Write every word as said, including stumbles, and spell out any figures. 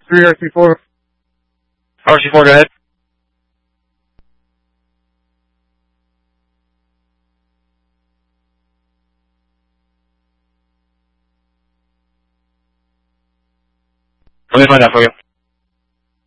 three R C four. R C four, go ahead. Let me find out for you.